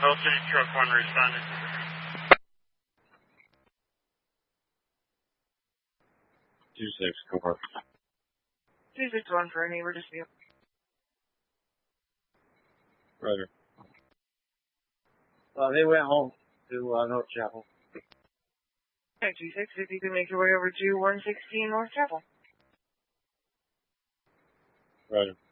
Hill City Truck 1 responded. 264. 261 for a neighbor dispute. Roger. They went home to North Chapel. Okay, 26, if you can make your way over to 116 North Chapel. Roger.